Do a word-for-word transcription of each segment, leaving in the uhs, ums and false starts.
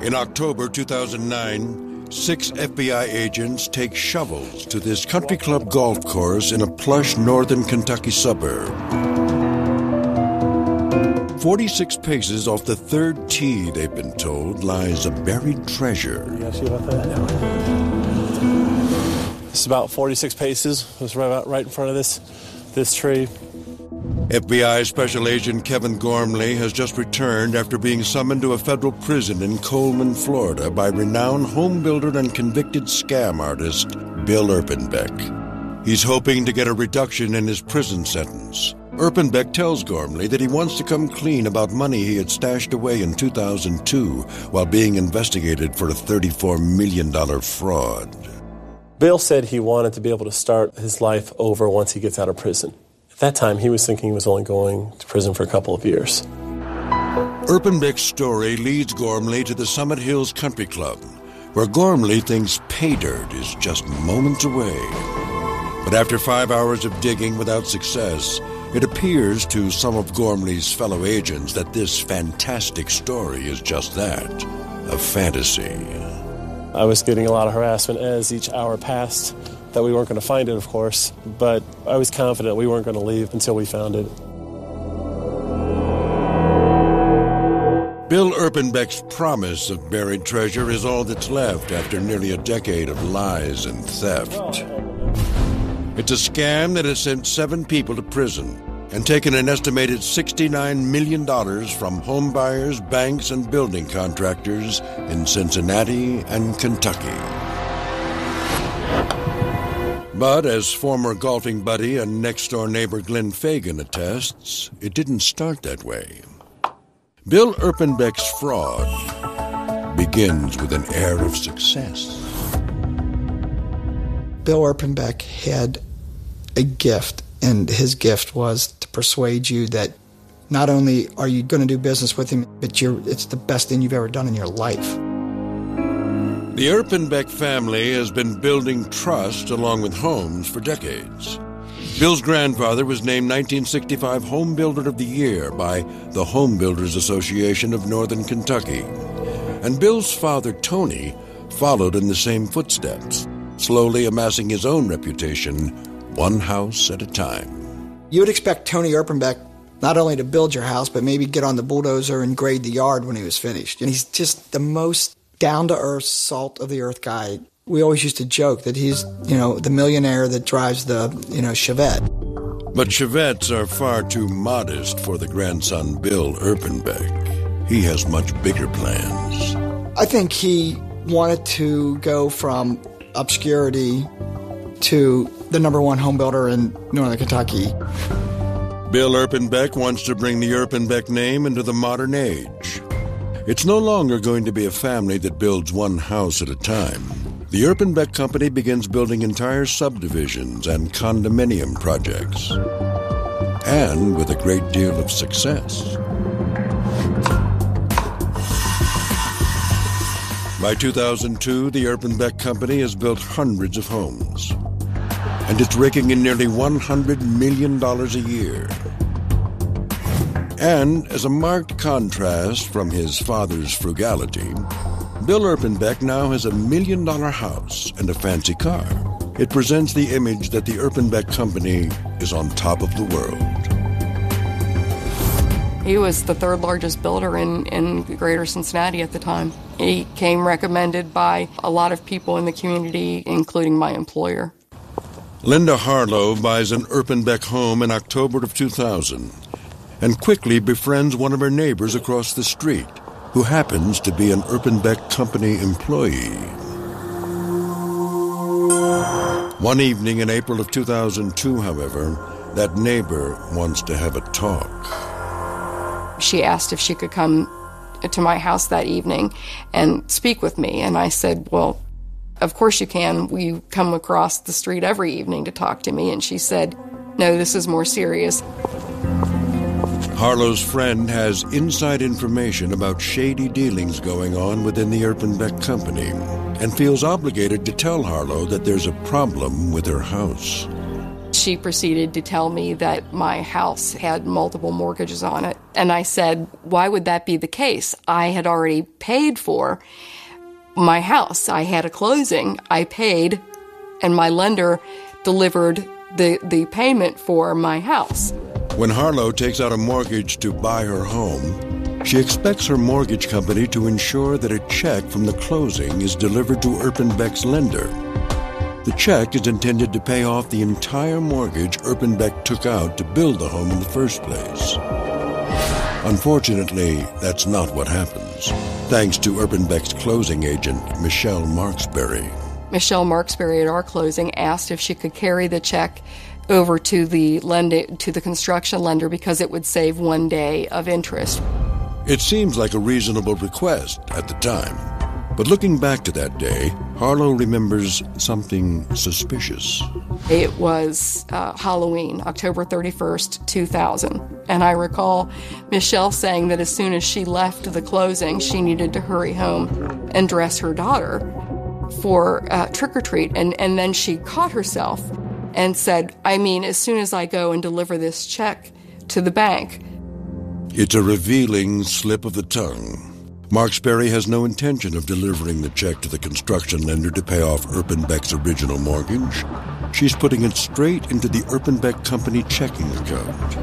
In October two thousand nine, six F B I agents take shovels to this country club golf course in a plush northern Kentucky suburb. forty-six paces off the third tee, they've been told, lies a buried treasure. You guys see about that? It's about forty-six paces. It's right, about right in front of this, this tree. F B I Special Agent Kevin Gormley has just returned after being summoned to a federal prison in Coleman, Florida by renowned home builder and convicted scam artist Bill Erpenbeck. He's hoping to get a reduction in his prison sentence. Erpenbeck tells Gormley that he wants to come clean about money he had stashed away in two thousand two while being investigated for a thirty-four million dollars fraud. Bill said he wanted to be able to start his life over once he gets out of prison. At that time, he was thinking he was only going to prison for a couple of years. Erpenbeck's story leads Gormley to the Summit Hills Country Club, where Gormley thinks pay dirt is just moments away. But after five hours of digging without success, it appears to some of Gormley's fellow agents that this fantastic story is just that, a fantasy. I was getting a lot of harassment as each hour passed, that we weren't going to find it, of course, but I was confident we weren't going to leave until we found it. Bill Erpenbeck's promise of buried treasure is all that's left after nearly a decade of lies and theft. It's a scam that has sent seven people to prison and taken an estimated sixty-nine million dollars from home buyers, banks, and building contractors in Cincinnati and Kentucky. But as former golfing buddy and next-door neighbor Glenn Fagan attests, it didn't start that way. Bill Erpenbeck's fraud begins with an air of success. Bill Erpenbeck had a gift, and his gift was to persuade you that not only are you going to do business with him, but you're, it's the best thing you've ever done in your life. The Erpenbeck family has been building trust along with homes for decades. Bill's grandfather was named nineteen sixty-five Home Builder of the Year by the Home Builders Association of Northern Kentucky. And Bill's father, Tony, followed in the same footsteps, slowly amassing his own reputation, one house at a time. You would expect Tony Erpenbeck not only to build your house, but maybe get on the bulldozer and grade the yard when he was finished. And he's just the most down-to-earth, salt-of-the-earth guy. We always used to joke that he's, you know, the millionaire that drives the, you know, Chevette. But Chevettes are far too modest for the grandson Bill Erpenbeck. He has much bigger plans. I think he wanted to go from obscurity to the number one home builder in Northern Kentucky. Bill Erpenbeck wants to bring the Erpenbeck name into the modern age. It's no longer going to be a family that builds one house at a time. The Erpenbeck Company begins building entire subdivisions and condominium projects. And with a great deal of success. By two thousand two, the Erpenbeck Company has built hundreds of homes. And it's raking in nearly one hundred million dollars a year. And as a marked contrast from his father's frugality, Bill Erpenbeck now has a million-dollar house and a fancy car. It presents the image that the Erpenbeck Company is on top of the world. He was the third largest builder in, in greater Cincinnati at the time. He came recommended by a lot of people in the community, including my employer. Linda Harlow buys an Erpenbeck home in October of two thousand and quickly befriends one of her neighbors across the street, who happens to be an Erpenbeck Company employee. One evening in April of two thousand two, however, that neighbor wants to have a talk. She asked if she could come to my house that evening and speak with me, and I said, well, of course you can. We come across the street every evening to talk to me, and she said, no, this is more serious. Harlow's friend has inside information about shady dealings going on within the Erpenbeck Company and feels obligated to tell Harlow that there's a problem with her house. she proceeded to tell me that my house had multiple mortgages on it. And I said, why would that be the case? I had already paid for my house. I had a closing. I paid, and my lender delivered the, the payment for my house. When Harlow takes out a mortgage to buy her home, she expects her mortgage company to ensure that a check from the closing is delivered to Erpenbeck's lender. The check is intended to pay off the entire mortgage Erpenbeck took out to build the home in the first place. Unfortunately, that's not what happens, thanks to Erpenbeck's closing agent, Michelle Marksberry. Michelle Marksberry at our closing asked if she could carry the check over to the lender, to the construction lender, because it would save one day of interest. It seems like a reasonable request at the time. But looking back to that day, Harlow remembers something suspicious. It was uh, Halloween, October thirty-first, two thousand. And I recall Michelle saying that as soon as she left the closing, she needed to hurry home and dress her daughter for uh, trick-or-treat. And, and then she caught herself and said, I mean, as soon as I go and deliver this check to the bank. It's a revealing slip of the tongue. Marksberry has no intention of delivering the check to the construction lender to pay off Erpenbeck's original mortgage. She's putting it straight into the Erpenbeck Company checking account.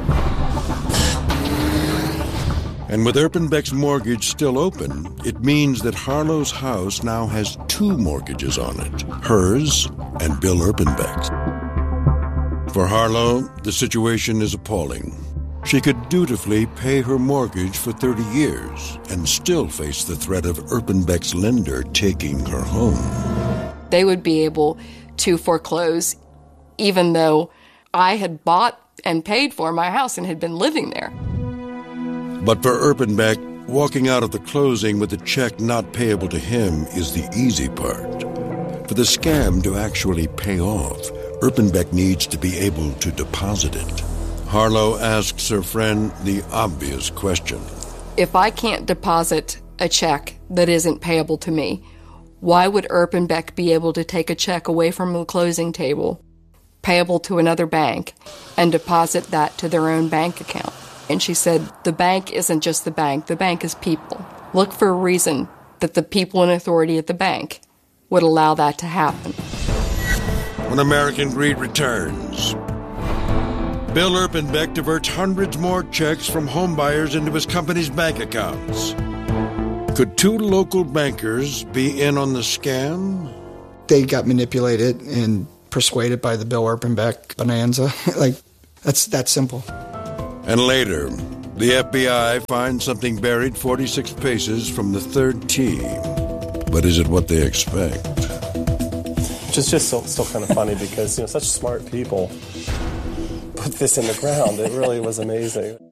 And with Erpenbeck's mortgage still open, it means that Harlow's house now has two mortgages on it, hers and Bill Erpenbeck's. For Harlow, the situation is appalling. She could dutifully pay her mortgage for thirty years and still face the threat of Erpenbeck's lender taking her home. They would be able to foreclose even though I had bought and paid for my house and had been living there. But for Erpenbeck, walking out of the closing with a check not payable to him is the easy part. For the scam to actually pay off, Erpenbeck needs to be able to deposit it. Harlow asks her friend the obvious question. If I can't deposit a check that isn't payable to me, why would Erpenbeck be able to take a check away from the closing table, payable to another bank, and deposit that to their own bank account? And she said, the bank isn't just the bank, the bank is people. Look for a reason that the people in authority at the bank would allow that to happen. When American Greed returns, Bill Erpenbeck diverts hundreds more checks from homebuyers into his company's bank accounts. Could two local bankers be in on the scam? They got manipulated and persuaded by the Bill Erpenbeck bonanza. Like, that's that simple. And later, the F B I finds something buried forty-six paces from the third tee. But is it what they expect? Which is just so, still kind of funny because, you know, such smart people put this in the ground. It really was amazing.